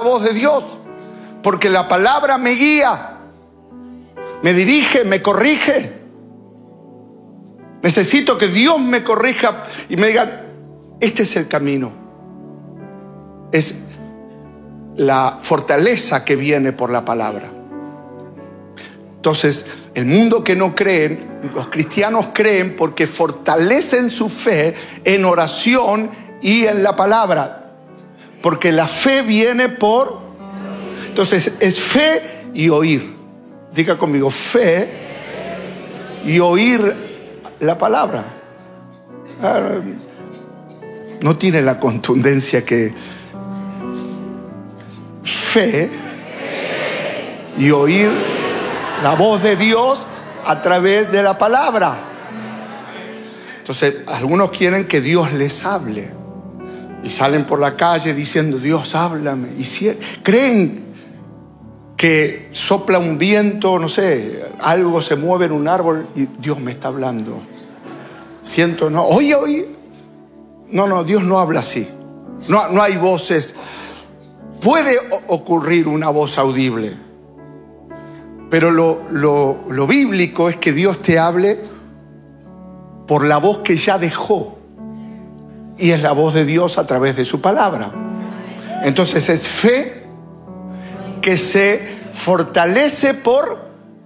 voz de Dios, porque la palabra me guía, me dirige, me corrige. Necesito que Dios me corrija y me diga, este es el camino. Es la fortaleza que viene por la palabra. Entonces, el mundo que no creen, los cristianos creen porque fortalecen su fe en oración y en la palabra. Porque la fe viene por... Entonces, es fe y oír. Diga conmigo, fe y oír la palabra. No tiene la contundencia que fe y oír la voz de Dios a través de la palabra. Entonces, algunos quieren que Dios les hable y salen por la calle diciendo, Dios, háblame. Y creen que sopla un viento, no sé, algo se mueve en un árbol y Dios me está hablando. Siento, no, oye. No, Dios no habla así. No hay voces. Puede ocurrir una voz audible, pero lo bíblico es que Dios te hable por la voz que ya dejó. Y es la voz de Dios a través de su palabra. Entonces es fe que se fortalece por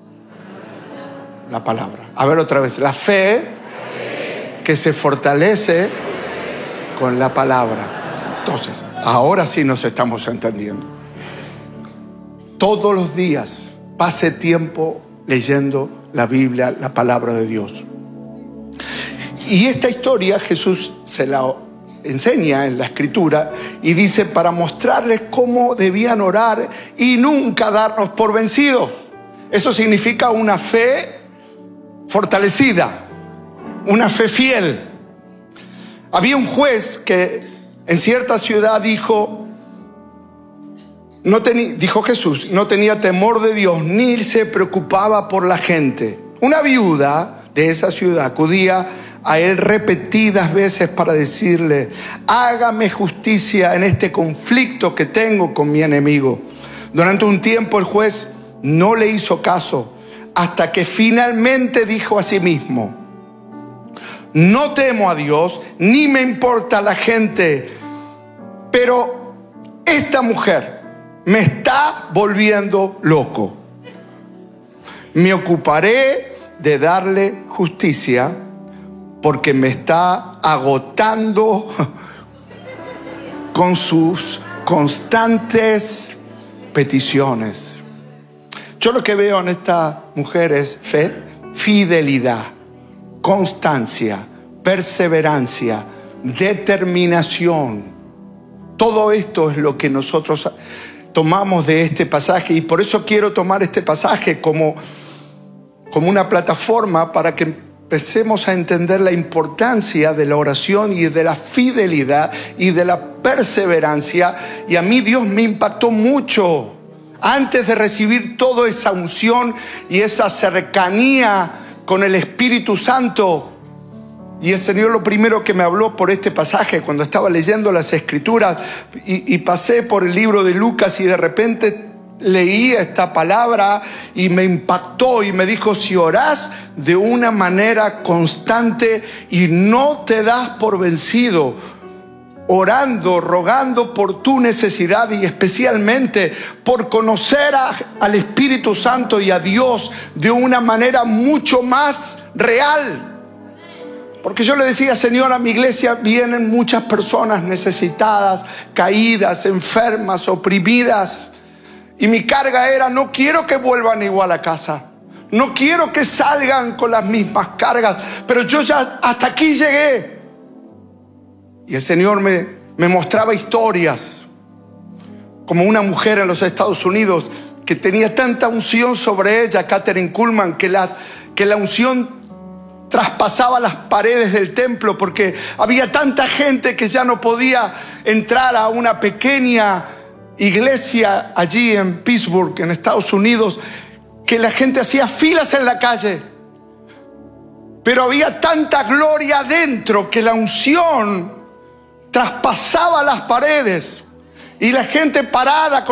la palabra. A ver otra vez. La fe que se fortalece con la palabra. Entonces, ahora sí nos estamos entendiendo. Todos los días pase tiempo leyendo la Biblia, la palabra de Dios. Y esta historia Jesús se la enseña en la Escritura y dice para mostrarles cómo debían orar y nunca darnos por vencidos. Eso significa una fe fortalecida, una fe fiel. Había un juez que en cierta ciudad dijo Jesús, no tenía temor de Dios ni se preocupaba por la gente. Una viuda de esa ciudad acudía a él repetidas veces para decirle, hágame justicia en este conflicto que tengo con mi enemigo. Durante un tiempo el juez no le hizo caso, hasta que finalmente dijo a sí mismo, no temo a Dios, ni me importa la gente, pero esta mujer me está volviendo loco. Me ocuparé de darle justicia porque me está agotando con sus constantes peticiones. Yo lo que veo en esta mujer es fe, fidelidad, constancia, perseverancia, determinación. Todo esto es lo que nosotros tomamos de este pasaje, y por eso quiero tomar este pasaje como una plataforma para que empecemos a entender la importancia de la oración y de la fidelidad y de la perseverancia. Y a mí Dios me impactó mucho antes de recibir toda esa unción y esa cercanía con el Espíritu Santo. Y el Señor lo primero que me habló por este pasaje, cuando estaba leyendo las Escrituras y pasé por el libro de Lucas y de repente leí esta palabra y me impactó y me dijo, si orás de una manera constante y no te das por vencido, orando, rogando por tu necesidad y especialmente por conocer al Espíritu Santo y a Dios de una manera mucho más real. Porque yo le decía, Señor, a mi iglesia vienen muchas personas necesitadas, caídas, enfermas, oprimidas. Y mi carga era, no quiero que vuelvan igual a casa. No quiero que salgan con las mismas cargas. Pero yo ya hasta aquí llegué. Y el Señor me mostraba historias. Como una mujer en los Estados Unidos que tenía tanta unción sobre ella, Kathryn Kuhlman, que la unción traspasaba las paredes del templo porque había tanta gente que ya no podía entrar a una pequeña iglesia allí en Pittsburgh, en Estados Unidos, que la gente hacía filas en la calle. Pero había tanta gloria adentro que la unción traspasaba las paredes y la gente parada con